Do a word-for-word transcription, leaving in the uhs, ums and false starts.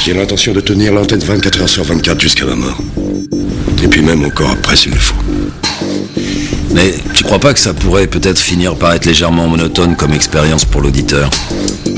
qui a l'intention de tenir l'antenne vingt-quatre heures sur vingt-quatre jusqu'à la mort. Et puis même encore après s'il le faut. Mais tu crois pas que ça pourrait peut-être finir par être légèrement monotone comme expérience pour l'auditeur ?